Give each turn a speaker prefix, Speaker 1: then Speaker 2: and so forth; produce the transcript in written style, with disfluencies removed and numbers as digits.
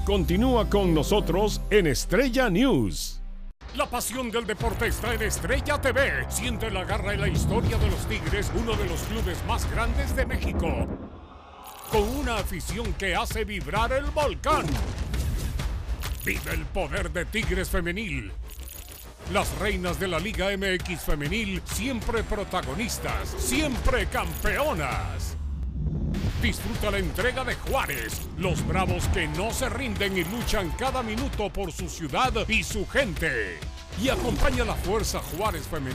Speaker 1: Continúa con nosotros en Estrella News. La pasión del deporte está en Estrella TV. Siente la garra y la historia de los Tigres, uno de los clubes más grandes de México, con una afición que hace vibrar el volcán. Vive el poder de Tigres Femenil. Las reinas de la Liga MX Femenil, siempre protagonistas, siempre campeonas. Disfruta la entrega de Juárez, los bravos que no se rinden y luchan cada minuto por su ciudad y su gente. Y acompaña a la Fuerza Juárez Femenil